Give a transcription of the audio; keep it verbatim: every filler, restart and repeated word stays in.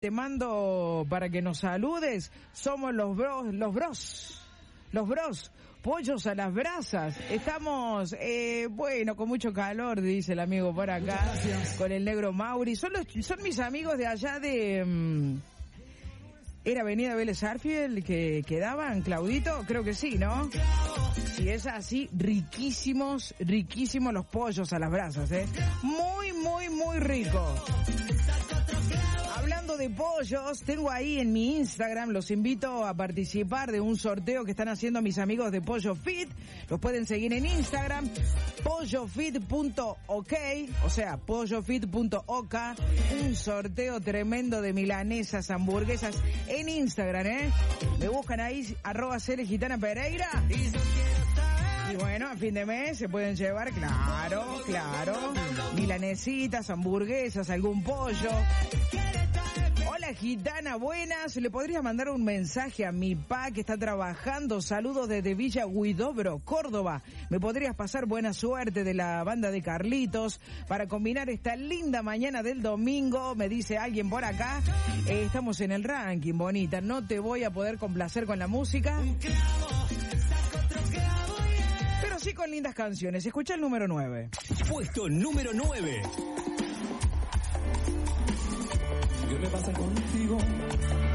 te mando para que nos saludes. Somos los bros, los bros, los bros, pollos a las brasas. Estamos, eh, bueno, con mucho calor, dice el amigo por acá, con el negro Mauri. Son, los, son mis amigos de allá de... Um, ¿Era Avenida Vélez Sarsfield que quedaban, Claudito? Creo que sí, ¿no? Si es así, riquísimos, riquísimos los pollos a las brasas, ¿eh? Muy, muy, muy rico. Hablando de pollos, tengo ahí en mi Instagram, los invito a participar de un sorteo que están haciendo mis amigos de Pollo Fit. Los pueden seguir en Instagram, pollofit punto ok, o sea, pollofit punto ok. Un sorteo tremendo de milanesas, hamburguesas en Instagram, ¿eh? Me buscan ahí, arroba Cele Gitana Pereira. Y bueno, a fin de mes se pueden llevar, claro, claro, milanesitas, hamburguesas, algún pollo. Hola gitana, buenas, le podría mandar un mensaje a mi pa que está trabajando, saludos desde Villa Huidobro, Córdoba. Me podrías pasar buena suerte de la banda de Carlitos para combinar esta linda mañana del domingo, me dice alguien por acá. Eh, estamos en el ranking, bonita, no te voy a poder complacer con la música, pero sí con lindas canciones. Escucha el número nueve. Puesto número nueve. ¿Qué me pasa contigo?